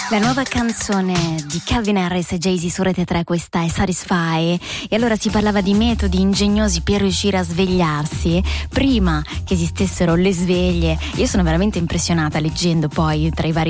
La nuova canzone di Calvin Harris e Jay-Z su Rete 3, questa è Satisfy, e allora si parlava di metodi ingegnosi per riuscire a svegliarsi prima che esistessero le sveglie. Io sono veramente impressionata leggendo poi tra i vari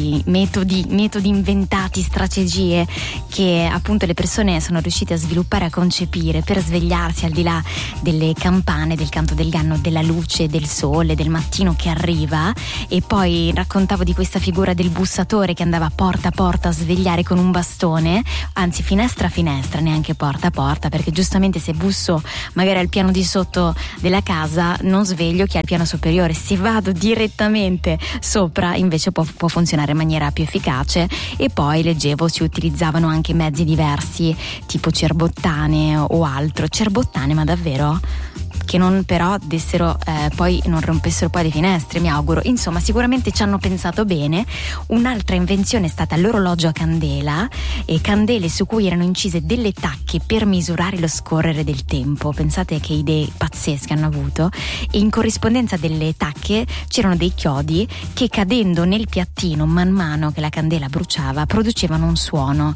metodi inventati, strategie che appunto le persone sono riuscite a sviluppare, a concepire per svegliarsi al di là delle campane, del canto del gallo, della luce, del sole, del mattino che arriva. E poi raccontavo di questa figura del bussatore che andava porta a porta a svegliare con un bastone, anzi finestra a finestra, neanche porta a porta, perché giustamente se busso magari al piano di sotto della casa non sveglio chi è al piano superiore, se vado direttamente sopra invece può funzionare in maniera più efficace. E poi leggevo si utilizzavano anche mezzi diversi tipo cerbottane o altro. Cerbottane, ma davvero? Che non però dessero poi non rompessero poi le finestre, mi auguro. Insomma, sicuramente ci hanno pensato bene. Un'altra invenzione è stata l'orologio a candela, e candele su cui erano incise delle tacche per misurare lo scorrere del tempo. Pensate che idee pazzesche hanno avuto. E in corrispondenza delle tacche c'erano dei chiodi che, cadendo nel piattino man mano che la candela bruciava, producevano un suono,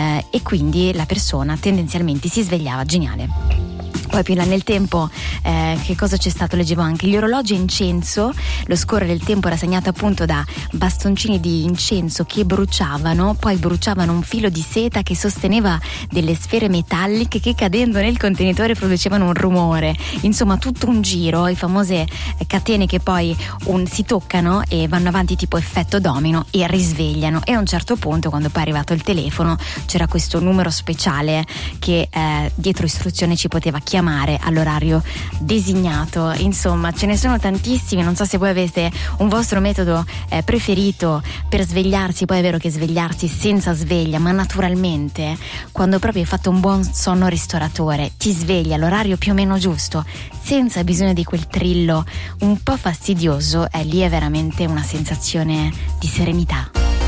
e quindi la persona tendenzialmente si svegliava. Geniale. Poi più là nel tempo che cosa c'è stato? Leggevo anche gli orologi a incenso. Lo scorrere del tempo era segnato appunto da bastoncini di incenso che bruciavano, poi bruciavano un filo di seta che sosteneva delle sfere metalliche che, cadendo nel contenitore, producevano un rumore. Insomma, tutto un giro, le famose catene che poi si toccano e vanno avanti tipo effetto domino e risvegliano. E a un certo punto, quando poi è arrivato il telefono, c'era questo numero speciale che dietro istruzione ci poteva chiamare all'orario designato. Insomma, ce ne sono tantissimi. Non so se voi avete un vostro metodo preferito per svegliarsi. Poi è vero che svegliarsi senza sveglia, ma naturalmente, quando proprio hai fatto un buon sonno ristoratore, ti svegli all'orario più o meno giusto, senza bisogno di quel trillo un po' fastidioso, lì è veramente una sensazione di serenità.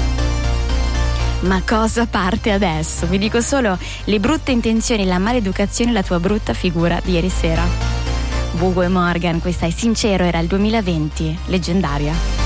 Ma cosa parte adesso? Vi dico solo le brutte intenzioni, la maleducazione e la tua brutta figura di ieri sera. Bugo e Morgan, questa è Sincero, era il 2020, leggendaria.